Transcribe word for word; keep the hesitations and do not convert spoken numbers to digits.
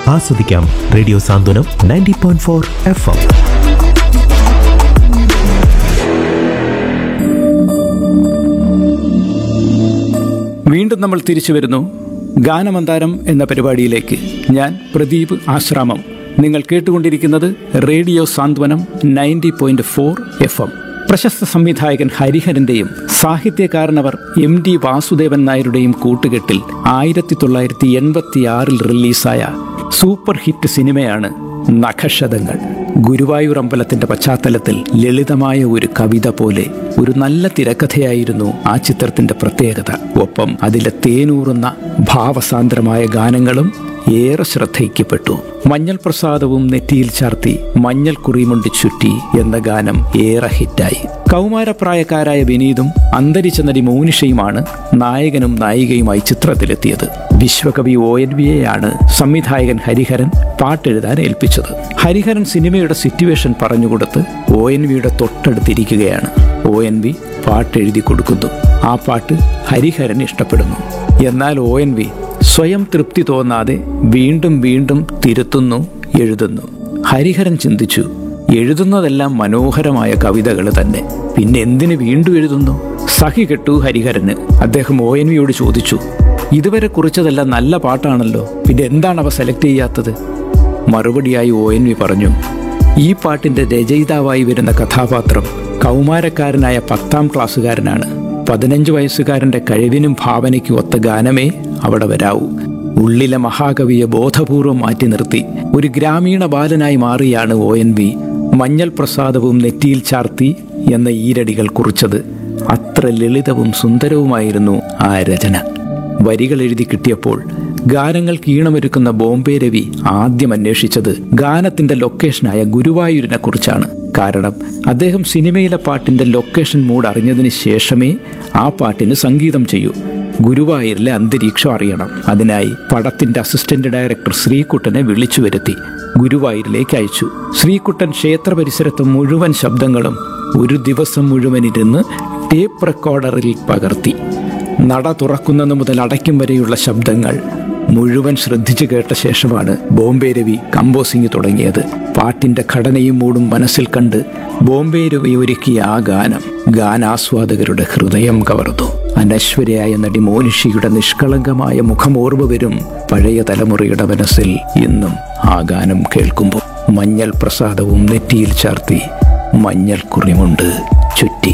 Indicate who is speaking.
Speaker 1: ആസ്വദിക്കാം റേഡിയോ സാന്ത്വനം ninety point four F M.
Speaker 2: വീണ്ടും നമ്മൾ തിരിച്ചു വരുന്നു ഗാനമന്താരം എന്ന പരിപാടിയിലേക്ക്. ഞാൻ പ്രദീപ് ആശ്രാമം. നിങ്ങൾ കേട്ടുകൊണ്ടിരിക്കുന്നത് റേഡിയോ സാന്ത്വനം ninety point four F M. പ്രശസ്ത സംവിധായകൻ ഹരിഹരന്റെയും സാഹിത്യകാരനവർ എം ഡി വാസുദേവൻ നായരുടെയും കൂട്ടുകെട്ടിൽ ആയിരത്തി തൊള്ളായിരത്തി എൺപത്തി ആറിൽ റിലീസായ സൂപ്പർ ഹിറ്റ് സിനിമയാണ് നഖശതങ്ങൾ. ഗുരുവായൂർ അമ്പലത്തിന്റെ പശ്ചാത്തലത്തിൽ ലളിതമായ ഒരു കവിത പോലെ ഒരു നല്ല തിരക്കഥയായിരുന്നു ആ ചിത്രത്തിന്റെ പ്രത്യേകത. ഒപ്പം അതിലെ തേനൂറുന്ന ഭാവസാന്ദ്രമായ ഗാനങ്ങളും ഏറെ ശ്രദ്ധയിക്കപ്പെട്ടു. മഞ്ഞൾ പ്രസാദവും നെറ്റിയിൽ ചാർത്തി മഞ്ഞൾ കുറിമുണ്ടി ചുറ്റി എന്ന ഗാനം ഏറെ ഹിറ്റായി. കൗമാരപ്രായക്കാരായ വിനീതും അന്തരിച്ച നടി മോനിഷയുമാണ് നായകനും നായികയുമായി ചിത്രത്തിലെത്തിയത്. വിശ്വകവി ഒ എൻ വിയെയാണ് സംവിധായകൻ ഹരിഹരൻ പാട്ടെഴുതാൻ ഏൽപ്പിച്ചത്. ഹരിഹരൻ സിനിമയുടെ സിറ്റുവേഷൻ പറഞ്ഞുകൊടുത്ത് ഒ എൻ വിയുടെ തൊട്ടടുത്തിരിക്കുകയാണ്. ഒ എൻ വി പാട്ടെഴുതി കൊടുക്കുന്നു. ആ പാട്ട് ഹരിഹരൻ ഇഷ്ടപ്പെടുന്നു. എന്നാൽ ഒ എൻ വി സ്വയം തൃപ്തി തോന്നാതെ വീണ്ടും വീണ്ടും തിരുത്തുന്നു, എഴുതുന്നു. ഹരിഹരൻ ചിന്തിച്ചു, എഴുതുന്നതെല്ലാം മനോഹരമായ കവിതകൾ തന്നെ, പിന്നെ എന്തിന് വീണ്ടും എഴുതുന്നു? സഹി കെട്ടു ഹരിഹരന്. അദ്ദേഹം ഒ എൻ വിയോട് ചോദിച്ചു, ഇതുവരെ കുറിച്ചതെല്ലാം നല്ല പാട്ടാണല്ലോ, പിന്നെ എന്താണ് അവ സെലക്ട് ചെയ്യാത്തത്? മറുപടിയായി ഒ എൻ വി പറഞ്ഞു, ഈ പാട്ടിന്റെ രചയിതാവായി വരുന്ന കഥാപാത്രം കൗമാരക്കാരനായ പത്താം ക്ലാസ്സുകാരനാണ്. പതിനഞ്ച് വയസ്സുകാരന്റെ കഴിവിനും ഭാവനയ്ക്കും ഒത്ത ഗാനമേ അവിടെ വരാവൂ. ഉള്ളിലെ മഹാകവിയെ ബോധപൂർവം മാറ്റി നിർത്തി ഒരു ഗ്രാമീണ ബാലനായി മാറിയാണ് ഒ എൻ വി മഞ്ഞൾ പ്രസാദവും നെറ്റിയിൽ ചാർത്തി എന്ന ഈരടികൾ കുറിച്ചത്. അത്ര ലളിതവും സുന്ദരവുമായിരുന്നു ആ രചന. വരികൾ എഴുതി കിട്ടിയപ്പോൾ ഗാനങ്ങൾക്ക് ഈണമൊരുക്കുന്ന ബോംബെ രവി ആദ്യം അന്വേഷിച്ചത് ഗാനത്തിന്റെ ലൊക്കേഷനായ ഗുരുവായൂരിനെ കുറിച്ചാണ്. കാരണം അദ്ദേഹം സിനിമയിലെ പാട്ടിന്റെ ലൊക്കേഷൻ മൂഡ് അറിഞ്ഞതിന് ശേഷമേ ആ പാട്ടിന് സംഗീതം ചെയ്യൂ. ഗുരുവായൂരിലെ അന്തരീക്ഷം അറിയണം. അതിനായി പടത്തിന്റെ അസിസ്റ്റന്റ് ഡയറക്ടർ ശ്രീകുട്ടനെ വിളിച്ചു വരുത്തി ഗുരുവായൂരിലേക്ക് അയച്ചു. ശ്രീകുട്ടൻ ക്ഷേത്ര പരിസരത്ത് മുഴുവൻ ശബ്ദങ്ങളും ഒരു ദിവസം മുഴുവൻ ഇരുന്ന് ടേപ്പ് റെക്കോർഡറിൽ പകർത്തി. നട തുറക്കുന്നത് മുതൽ അടയ്ക്കും വരെയുള്ള ശബ്ദങ്ങൾ മുഴുവൻ ശ്രദ്ധിച്ചു കേട്ട ശേഷമാണ് ബോംബെ രവി കമ്പോസിംഗ് തുടങ്ങിയത്. പാട്ടിന്റെ ഘടനയും മൂടും മനസ്സിൽ കണ്ട് ബോംബെ രവി ഒരുക്കിയ ആ ഗാനം ഗാനാസ്വാദകരുടെ ഹൃദയം കവർന്നു. അനശ്വരയായ നടി മോനിഷിയുടെ നിഷ്കളങ്കമായ മുഖമോർവ് വരും പഴയ തലമുറയുടെ മനസ്സിൽ ഇന്നും ആ ഗാനം കേൾക്കുമ്പോൾ. മഞ്ഞൾ പ്രസാദവും നെറ്റിയിൽ ചാർത്തി മഞ്ഞൾ കുറിമുണ്ട് ചുറ്റി.